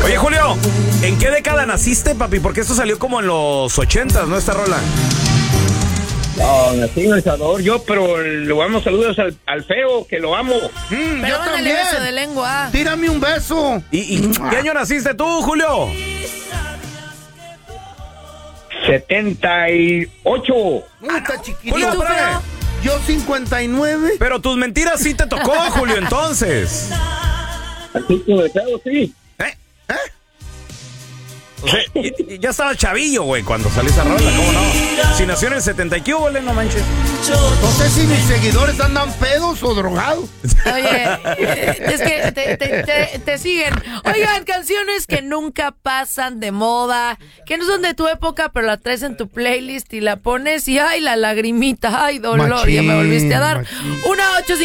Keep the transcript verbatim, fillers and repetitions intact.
Oye, Julio, ¿en qué década naciste, papi? Porque esto salió como en los ochentas, ¿no? Esta rola. No, nací en El Salvador yo, pero le damos saludos al, al feo, que lo amo. Mm, Pero yo mándale también. beso de lengua. Tírame un beso. ¿Y, y qué año naciste tú, Julio? setenta y ocho. Uh, está chiquito. Julio, ¿Y tú, espérame. feo? Yo cincuenta y nueve. Pero tus mentiras sí te tocó, Julio, entonces. Así que de feo, sí. ¿Eh? ¿Eh? O sea, y- y ya estaba chavillo, güey, cuando salió esa rola, ¿cómo no? Si nació en el setenta y qué, güey, no manches. No sé si mis seguidores andan pedos o drogados. Oye, es que te, te, te, te siguen. Oigan, canciones que nunca pasan de moda, que no son de tu época, pero la traes en tu playlist y la pones y ay, la lagrimita, ay, dolor, ya me volviste a dar. Machín. Una ocho